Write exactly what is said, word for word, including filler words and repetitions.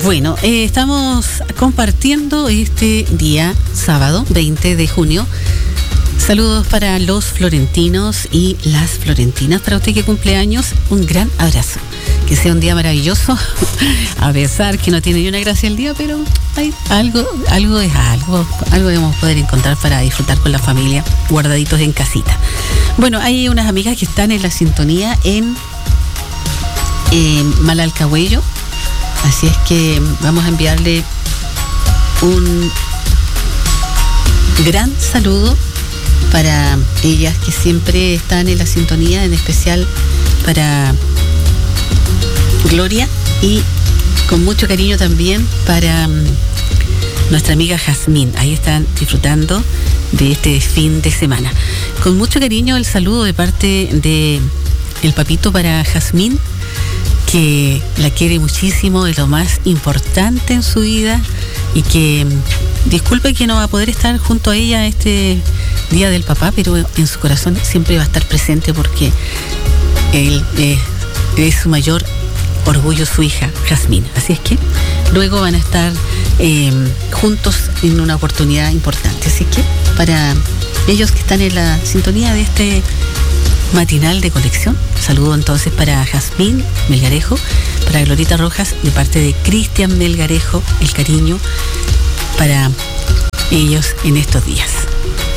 Bueno, eh, estamos compartiendo este día sábado veinte de junio. Saludos para los florentinos y las florentinas. Para usted que cumple años, un gran abrazo. Que sea un día maravilloso, a pesar que no tiene ni una gracia el día, pero hay algo, algo es algo, algo debemos poder encontrar para disfrutar con la familia, guardaditos en casita. Bueno, hay unas amigas que están en la sintonía en eh, Malalcahuello, así es que vamos a enviarle un gran saludo para ellas que siempre están en la sintonía, en especial para Gloria y con mucho cariño también para um, nuestra amiga Jazmín. Ahí están disfrutando de este fin de semana. Con mucho cariño el saludo de parte de el papito para Jazmín, que la quiere muchísimo, es lo más importante en su vida y que disculpe que no va a poder estar junto a ella este día del papá, pero en su corazón siempre va a estar presente porque él eh, es su mayor orgullo, su hija Jazmín. Así es que luego van a estar eh, juntos en una oportunidad importante. Así que para ellos que están en la sintonía de este matinal de colección, saludo entonces para Jazmín Melgarejo, para Glorita Rojas, de parte de Cristian Melgarejo, el cariño para ellos en estos días.